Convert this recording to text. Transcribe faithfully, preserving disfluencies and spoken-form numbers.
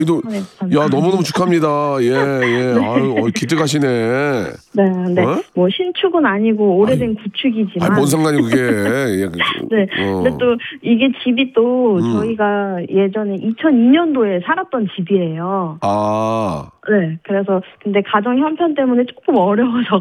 또, 네, 야, 너무너무 축하합니다. 예, 예. 네. 아유, 어, 기특하시네. 네, 네. 어? 뭐 신축은 아니고 오래된 아이, 구축이지만. 아이, 뭔 상관이 그게. 예, 네. 어. 근데 또 이게 집이 또 음. 저희가 예전에 이천이 년도에 살았던 집이에요. 아. 네. 그래서 근데 가정 형편 때문에 조금 어려워서